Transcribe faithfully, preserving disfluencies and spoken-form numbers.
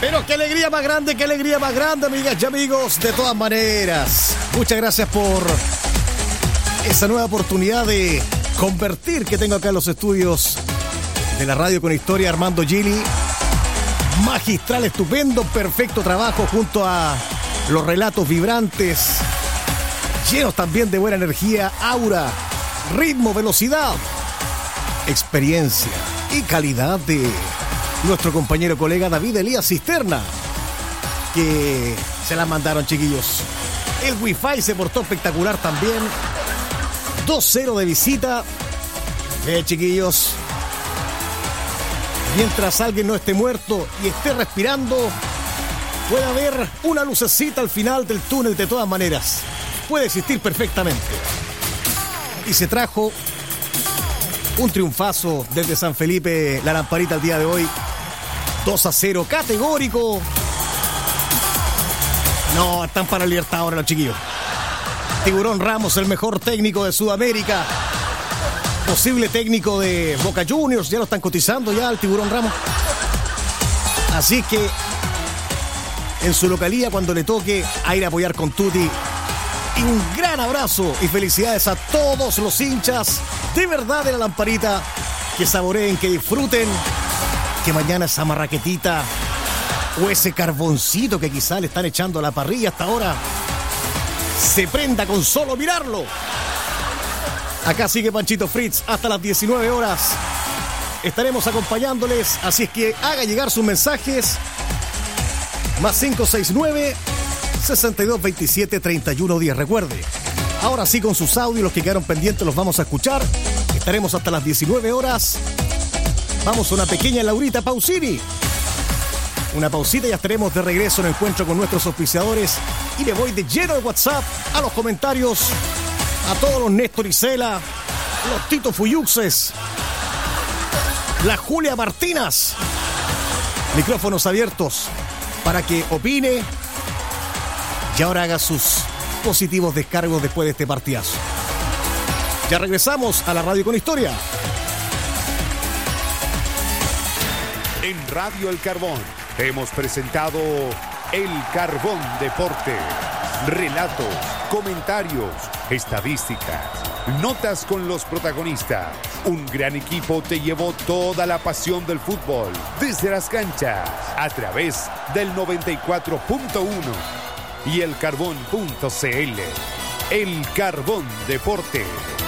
Pero qué alegría más grande, qué alegría más grande, amigas y amigos. De todas maneras, muchas gracias por esa nueva oportunidad de convertir que tengo acá en los estudios de la Radio con Historia. Armando Gili, magistral, estupendo, perfecto trabajo junto a los relatos vibrantes, llenos también de buena energía, aura, ritmo, velocidad, experiencia y calidad de nuestro compañero colega David Elías Cisterna, que se la mandaron, chiquillos. El wifi se portó espectacular también. dos cero de visita. Eh, chiquillos, mientras alguien no esté muerto y esté respirando, puede haber una lucecita al final del túnel. De todas maneras, puede existir perfectamente. Y se trajo un triunfazo desde San Felipe, la Lamparita, el día de hoy. dos a cero, categórico. No, están para libertad ahora los chiquillos. Tiburón Ramos, el mejor técnico de Sudamérica, posible técnico de Boca Juniors, ya lo están cotizando ya al Tiburón Ramos. Así que en su localía, cuando le toque, a ir a apoyar con Tuti. Y un gran abrazo y felicidades a todos los hinchas de verdad de la Lamparita, que saboreen, que disfruten, que mañana esa marraquetita o ese carboncito que quizá le están echando a la parrilla hasta ahora se prenda con solo mirarlo. Acá sigue Panchito Fritz hasta las diecinueve horas. Estaremos acompañándoles, así es que haga llegar sus mensajes. Más cinco seis nueve, seis dos dos siete, tres uno uno cero. Recuerde, ahora sí, con sus audios, los que quedaron pendientes los vamos a escuchar. Estaremos hasta las diecinueve horas. Vamos a una pequeña Laurita Pausini. Una pausita y ya estaremos de regreso en encuentro con nuestros auspiciadores. Y me voy de lleno de WhatsApp a los comentarios, a todos los Néstor Isela, los Tito Fuyuxes, la Julia Martínez. Micrófonos abiertos para que opine y ahora haga sus positivos descargos después de este partidazo. Ya regresamos a la Radio con Historia. En Radio El Carbón hemos presentado El Carbón Deporte. Relatos, comentarios, estadísticas, notas con los protagonistas. Un gran equipo te llevó toda la pasión del fútbol desde las canchas a través del noventa y cuatro punto uno y el carbón punto c l. El Carbón Deporte.